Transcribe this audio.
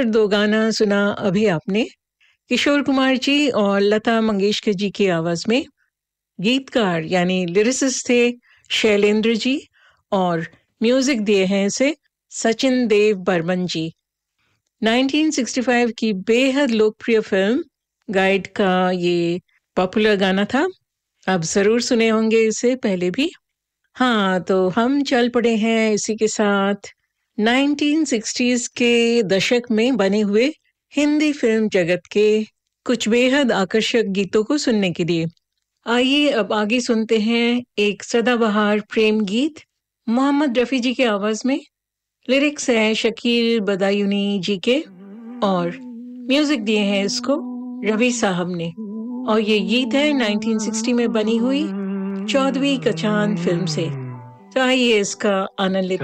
सुंदर दो गाना सुना अभी आपने किशोर कुमार जी और लता मंगेशकर जी की आवाज में। गीतकार यानी लिरिसिस्ट थे शैलेंद्र जी और म्यूजिक दिए हैं इसे सचिन देव बर्मन जी। 1965 की बेहद लोकप्रिय फिल्म गाइड का ये पॉपुलर गाना था। आप जरूर सुने होंगे इसे पहले भी। हाँ, तो हम चल पड़े हैं इसी के साथ 1960s के दशक में बने हुए हिंदी फिल्म जगत के कुछ बेहद आकर्षक गीतों को सुनने के लिए। आइए अब आगे सुनते हैं एक सदाबहार प्रेम गीत मोहम्मद रफ़ी जी की आवाज में। लिरिक्स है शकील बदायूनी जी के और म्यूजिक दिए हैं इसको रवि साहब ने। और ये गीत है 1960 में बनी हुई 14वीं का चांद फिल्म से। तो आइए इसका आनंद लेते